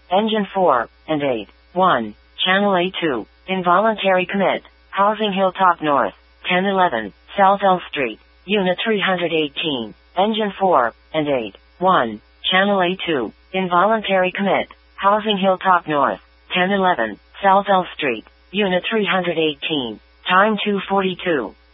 Engine 4 and 8. 1. Channel A2. Involuntary commit. Housing Hilltop North. 1011. South L Street. Unit 318. Engine 4 and 8. 1. Channel A2. Involuntary commit. Housing Hilltop North. 1011. South L Street. Unit 318. Time 2:42.